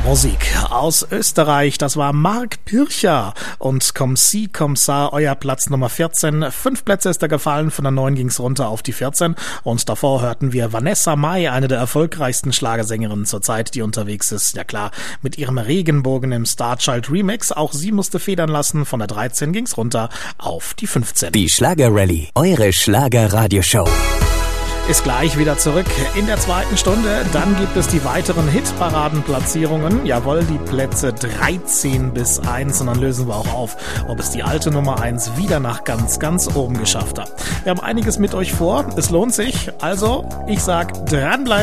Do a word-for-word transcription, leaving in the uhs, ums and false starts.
Musik aus Österreich, das war Mark Pircher und Comme si, comme ça, euer Platz Nummer vierzehn. Fünf Plätze ist er gefallen, von der neun ging's runter auf die vierzehn und davor hörten wir Vanessa Mai, eine der erfolgreichsten Schlagersängerinnen zurzeit, die unterwegs ist, ja klar, mit ihrem Regenbogen im Starchild Remix. Auch sie musste federn lassen, von der dreizehn ging's runter auf die fünfzehn. Die Schlager-Rallye, eure Schlager-Radioshow. Ist gleich wieder zurück in der zweiten Stunde. Dann gibt es die weiteren Hitparadenplatzierungen. Jawohl, die Plätze dreizehn bis eins. Und dann lösen wir auch auf, ob es die alte Nummer eins wieder nach ganz, ganz oben geschafft hat. Wir haben einiges mit euch vor. Es lohnt sich. Also, ich sag, dranbleiben.